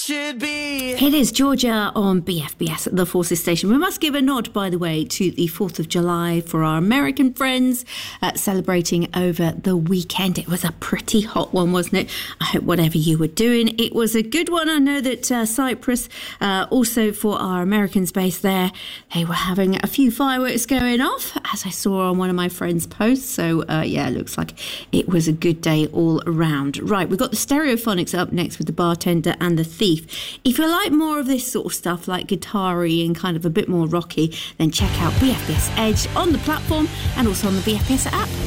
should be. It is Georgia on BFBS at the Forces Station. We must give a nod, by the way, to the 4th of July for our American friends celebrating over the weekend. It was a pretty hot one, wasn't it? I hope whatever you were doing, it was a good one. I know that Cyprus, also for our Americans based there, they were having a few fireworks going off, as I saw on one of my friends' posts. So, yeah, it looks like it was a good day all around. Right, we've got the Stereophonics up next with The Bartender and The Thief. If you like more of this sort of stuff, like guitar-y and kind of a bit more rocky, then check out BFBS Edge on the platform and also on the BFBS app.